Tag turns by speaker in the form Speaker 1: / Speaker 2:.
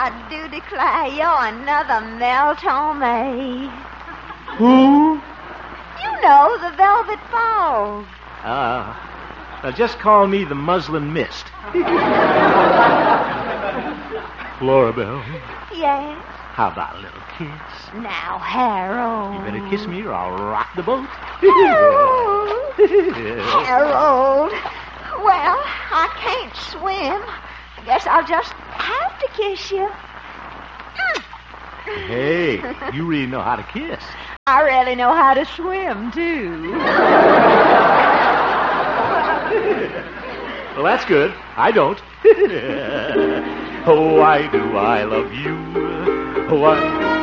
Speaker 1: I do declare you're another Mel Torme.
Speaker 2: Who?
Speaker 1: You know, the Velvet Fog.
Speaker 2: Now just call me the Muslin Mist. Florabelle,
Speaker 1: Yes?
Speaker 2: how about a little kiss?
Speaker 1: Now, Harold.
Speaker 2: You better kiss me or I'll rock the boat.
Speaker 1: Harold. Harold. Well, I can't swim. Guess I'll just have to kiss you.
Speaker 2: Hey, you really know how to kiss.
Speaker 1: I really know how to swim, too.
Speaker 2: Well, that's good. I don't. Oh, why do I love you? Oh, why